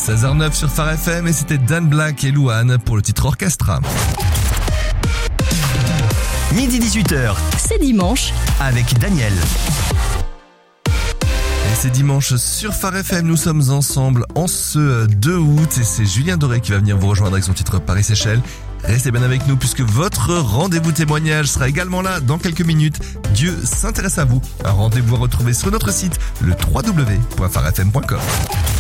16h09 sur Phare FM et c'était Dan Black et Louane pour le titre Orchestra. Midi 18h. C'est dimanche avec Daniel. Et c'est dimanche sur Phare FM, nous sommes ensemble en ce 2 août et c'est Julien Doré qui va venir vous rejoindre avec son titre Paris-Séchelles. Restez bien avec nous puisque votre rendez-vous témoignage sera également là dans quelques minutes. Dieu s'intéresse à vous. Un rendez-vous à retrouver sur notre site, le www.pharefm.com.